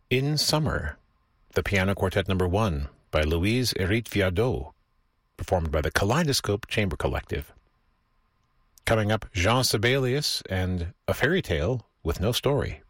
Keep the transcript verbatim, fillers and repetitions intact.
In Summer, the Piano Quartet Number One by Louise Hérite Viardot, performed by the Kaleidoscope Chamber Collective. Coming up, Jean Sibelius and A Fairy Tale with No Story.